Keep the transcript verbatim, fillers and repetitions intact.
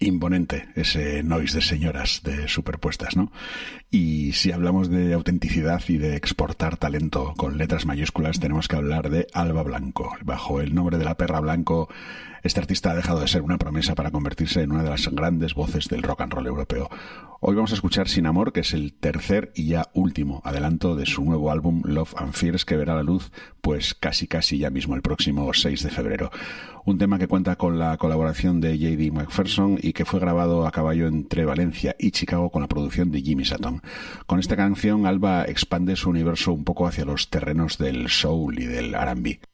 imponente ese noise de señoras de superpuestas, ¿no? Y si hablamos de autenticidad y de exportar talento con letras mayúsculas, tenemos que hablar de Alba Blanco. Bajo el nombre de La Perra Blanco, este artista ha dejado de ser una promesa para convertirse en una de las grandes voces del rock and roll europeo. Hoy vamos a escuchar Sin Amor, que es el tercer y ya último adelanto de su nuevo álbum Love and Fears, que verá la luz pues casi casi ya mismo el próximo seis de febrero. Un tema que cuenta con la colaboración de J D McPherson y que fue grabado a caballo entre Valencia y Chicago con la producción de Jimmy Sutton. Con esta canción, Alba expande su universo un poco hacia los terrenos del soul y del R and B.